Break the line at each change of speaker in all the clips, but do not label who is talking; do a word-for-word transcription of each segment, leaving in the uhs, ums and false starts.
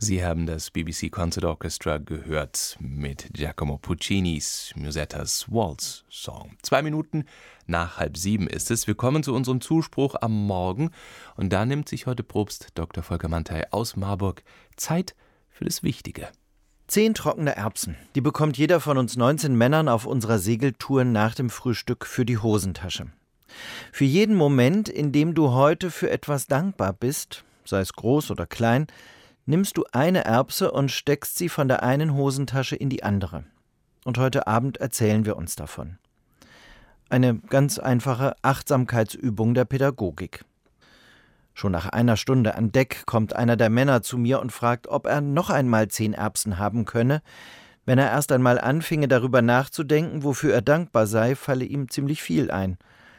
Sie haben das B B C Concert Orchestra gehört mit Giacomo Puccinis Musettas Waltz Song. Zwei Minuten nach halb sieben ist es. Wir kommen zu unserem Zuspruch am Morgen. Und da nimmt sich heute Propst Doktor Volker Mantei aus Marburg Zeit für das Wichtige.
Zehn trockene Erbsen, die bekommt jeder von uns neunzehn Männern auf unserer Segeltour nach dem Frühstück für die Hosentasche. Für jeden Moment, in dem du heute für etwas dankbar bist, sei es groß oder klein, nimmst du eine Erbse und steckst sie von der einen Hosentasche in die andere. Und heute Abend erzählen wir uns davon. Eine ganz einfache Achtsamkeitsübung der Pädagogik. Schon nach einer Stunde an Deck kommt einer der Männer zu mir und fragt, ob er noch einmal zehn Erbsen haben könne. Wenn er erst einmal anfinge, darüber nachzudenken, wofür er dankbar sei, falle ihm ziemlich viel ein.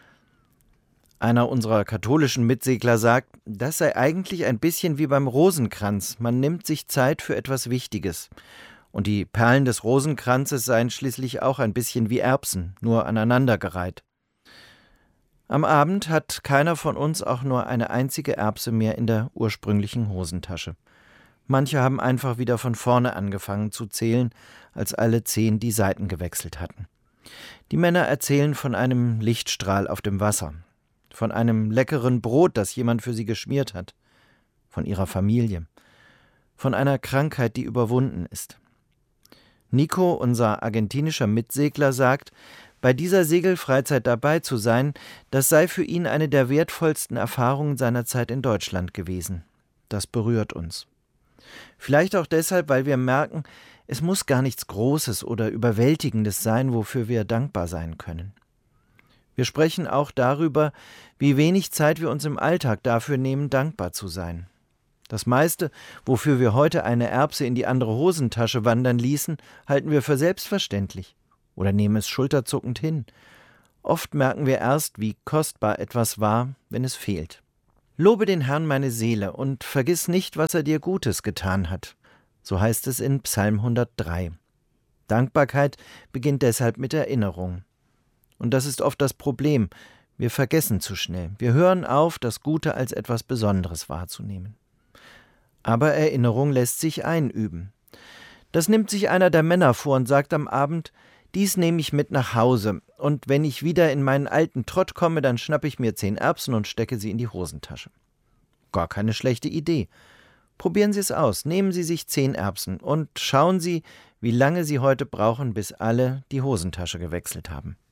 Einer unserer katholischen Mitsegler sagt, das sei eigentlich ein bisschen wie beim Rosenkranz. Man nimmt sich Zeit für etwas Wichtiges. Und die Perlen des Rosenkranzes seien schließlich auch ein bisschen wie Erbsen, nur aneinandergereiht. Am Abend hat keiner von uns auch nur eine einzige Erbse mehr in der ursprünglichen Hosentasche. Manche haben einfach wieder von vorne angefangen zu zählen, als alle zehn die Seiten gewechselt hatten. Die Männer erzählen von einem Lichtstrahl auf dem Wasser, von einem leckeren Brot, das jemand für sie geschmiert hat, von ihrer Familie, von einer Krankheit, die überwunden ist. Nico, unser argentinischer Mitsegler, sagt, bei dieser Segelfreizeit dabei zu sein, das sei für ihn eine der wertvollsten Erfahrungen seiner Zeit in Deutschland gewesen. Das berührt uns. Vielleicht auch deshalb, weil wir merken, es muss gar nichts Großes oder Überwältigendes sein, wofür wir dankbar sein können. Wir sprechen auch darüber, wie wenig Zeit wir uns im Alltag dafür nehmen, dankbar zu sein. Das meiste, wofür wir heute eine Erbse in die andere Hosentasche wandern ließen, halten wir für selbstverständlich oder nehmen es schulterzuckend hin. Oft merken wir erst, wie kostbar etwas war, wenn es fehlt. Lobe den Herrn meine Seele und vergiss nicht, was er dir Gutes getan hat. So heißt es in Psalm hundertdrei. Dankbarkeit beginnt deshalb mit Erinnerung. Und das ist oft das Problem. Wir vergessen zu schnell. Wir hören auf, das Gute als etwas Besonderes wahrzunehmen. Aber Erinnerung lässt sich einüben. Das nimmt sich einer der Männer vor und sagt am Abend, dies nehme ich mit nach Hause. Und wenn ich wieder in meinen alten Trott komme, dann schnappe ich mir zehn Erbsen und stecke sie in die Hosentasche. Gar keine schlechte Idee. Probieren Sie es aus. Nehmen Sie sich zehn Erbsen und schauen Sie, wie lange Sie heute brauchen, bis alle die Hosentasche gewechselt haben.